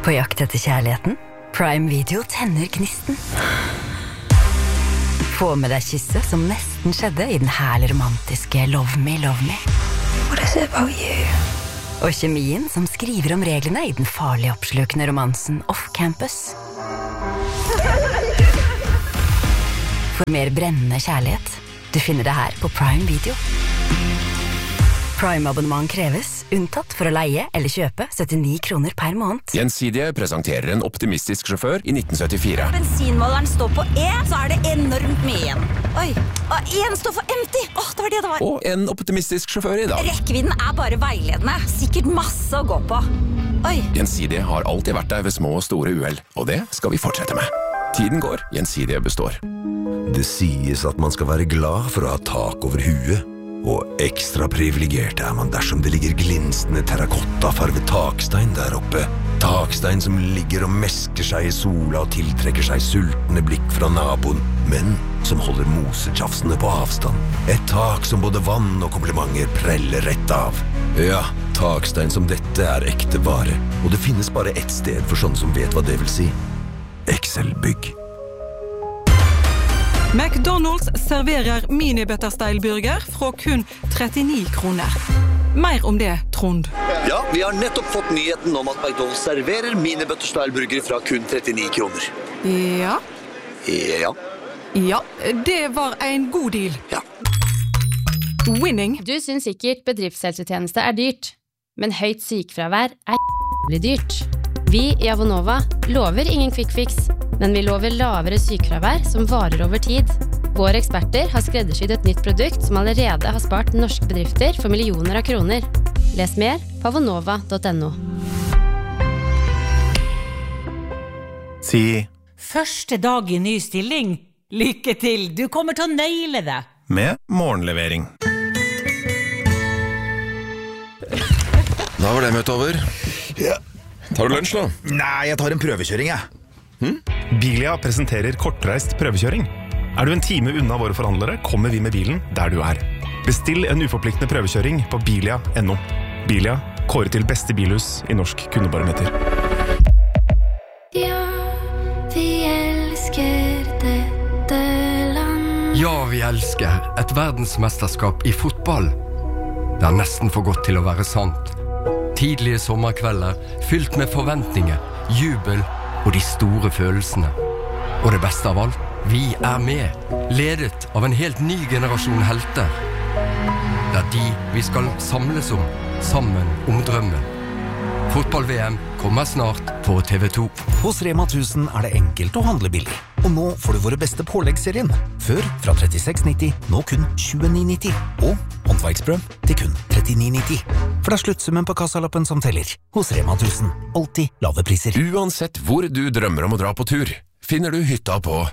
På jakt etter kjærligheten? Prime Video tenner gnisten. Få med deg kysset som nesten skjedde i den herlig romantiske Love Me, Love Me. What is it about you? Og kjemien som skriver om reglene i den farlig oppslukende romansen Off Campus. For mer brennende kjærlighet, du finner det her på Prime Video. Prime-abonnement kreves, unntatt for å leie eller kjøpe 79 kroner per måned. Gjensidige presenterer en optimistisk sjåfør i 1974. Bensinmåleren står på E, så det enormt mye igjen. Oi, og en står for empty. Det var det det var. Og en optimistisk sjåfør i dag. Rekkevidden bare veiledende. Sikkert masse å gå på. Oi. Gjensidige har alltid vært der ved små og store uheld, og det skal vi fortsette med. Tiden går, Gjensidige består. Det sies at man skal være glad for å ha tak over huet. Og ekstra privilegert man dersom det ligger glinsende terrakottafarvet takstein der oppe. Takstein som ligger og mesker seg i sola og tiltrekker seg sultne blikk fra naboen, men som holder mosetjafsene på avstand. Et tak som både vann og komplimenter preller rett av. Ja, takstein som dette ekte vare, og det finnes bare ett sted for sånne som vet hva det vil si. Excel-bygg. McDonald's serverer mini-butterstyle-burger fra kun 39 kroner. Mer om det, Trond. Ja, vi har nettopp fått nyheten om at McDonald's serverer mini-butterstyle-burger fra kun 39 kroner. Ja. Ja. Ja, det var en god deal. Ja. Winning. Du synes sikkert bedriftshelsetjeneste dyrt, men høyt sykefravær jævlig dyrt. Vi i Avonova lover ingen quick fix, men vi lover lavere sykefravær som varer over tid. Våre eksperter har skreddersydd et nytt produkt som allerede har spart norske bedrifter for millioner av kroner. Les mer på avonova.no. Si første dag i ny stilling. Lykke til, du kommer til å naile det. med morgenlevering. Da var det møtet over. Ja. Tar du lunsj nå? Nei, jeg tar en prøvekjøring, jeg. Bilia presenterer kortreist prøvekjøring. Er du en time unna våre forhandlere, kommer vi med bilen der du er. Bestill en uforpliktende prøvekjøring på bilia.no. Bilia, kåret til beste bilhus i norsk kundebarometer. Ja, vi elsker dette land. Ja, vi elsker et verdensmesterskap i fotball. Det er nesten for godt til å være sant. Tidlige sommerkvelder, fylt med forventninger, jubel og de store følelsene. Og det beste av alt, vi er med, ledet av en helt ny generasjon helter. Det er de vi skal samles om, sammen om drømmen. Fotball-VM kommer snart på TV 2. Hos Rema 1000 er det enkelt å handle billig. Og nå får du våre beste påleggsserien. Før fra 36,90, nå kun 29,90. Og håndverksbrød til kun 39,90. For det er sluttsummen på kassalappen som teller. Hos Rema 1000. Alltid lave priser. Uansett hvor du drømmer om å dra på tur, finner du hytta på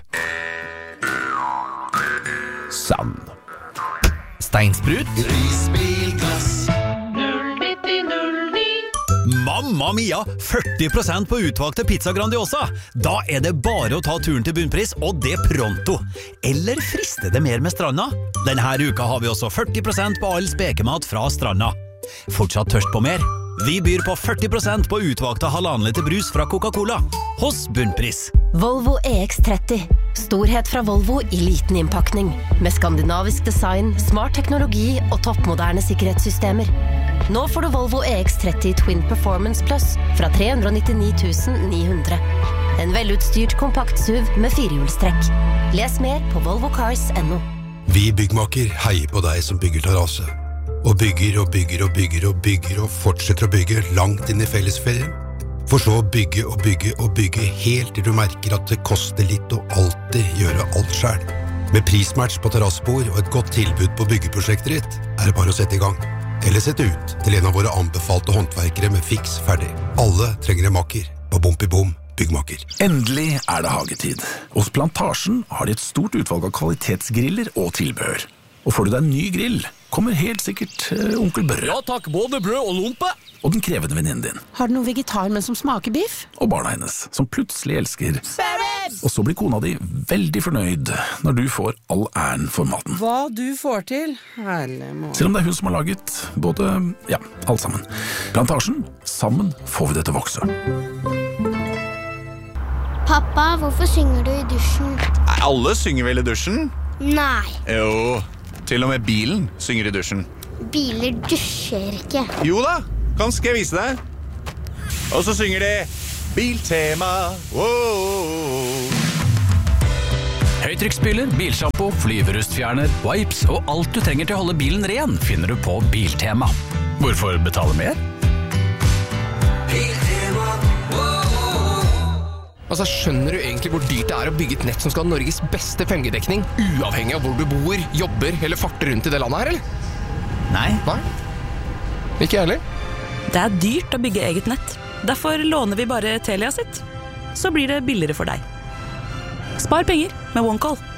Sand. Steinsprut. Risbilglass. 09009. Mamma mia, 40% på utvalgte pizza Grandiosa. Da er det bare å ta turen til bunnpris, og det pronto. Eller friste det mer med stranda? Denne uka har vi også 40% på all spekemat fra stranda. Fortsatt tørst på mer? Vi byr på 40% på utvalgte 1,5 liter brus fra Coca-Cola. Hos bunnpris. Volvo EX30. Storhet fra Volvo i liten innpakning. Med skandinavisk design, smart teknologi og toppmoderne sikkerhetssystemer. Nå får du Volvo EX30 Twin Performance Plus fra 399 900. En velutstyrt kompakt SUV med firehjulstrekk. Les mer på volvocars.no. Vi byggmaker heier på deg som bygger terrasse. Og bygger og bygger og bygger og bygger og fortsetter å bygge langt inn i fellesferien. For så å bygge og bygge og bygge helt til du merker at det koster litt å alltid gjøre alt selv. Med prismatch på terrassebord og et godt tilbud på byggeprosjektet ditt, er det bare å sette i gang. Eller sette ut til en av våre anbefalte håndverkere med fiks ferdig. Alle trenger en makker på Bom i Bom byggmaker. Endelig er det hagetid. Hos Plantasjen har de et stort utvalg av kvalitetsgriller og tilbehør. Og får du deg en ny grill, kommer helt sikkert onkel Børre. Ja takk, både brød og lompe. Og den krevende venninnen din. Har du noe vegetarmenn som smaker biff? Og barna hennes, som plutselig elsker. Og så blir kona di veldig fornøyd når du får all æren for maten. Hva du får til, herlig morgen. Selv om det er hun som har laget både, ja, alt sammen. Plantasjen, sammen får vi det til å vokse. Pappa, hvorfor synger du i dusjen? Nei, alle synger vel i dusjen? Nei. Jo, til og med bilen synger i dusjen. Biler dusjer ikke. Jo da, skal jeg vise deg. Og så synger de Biltema. Wow. Høytrykksspyler, bilshampoo, flyverustfjerner, wipes og alt du trenger til å holde bilen ren finner du på Biltema. Hvorfor betale mer? Altså, skjønner du egentlig hvor dyrt det er å bygge et nett som skal ha Norges beste 5G-dekning, uavhengig av hvor du bor, jobber eller farter rundt i det landet her, eller? Nei. Ikke jeg heller. Det er dyrt å bygge eget nett. Derfor låner vi bare Telia sitt. Så blir det billigere for deg. Spar penger med OneCall.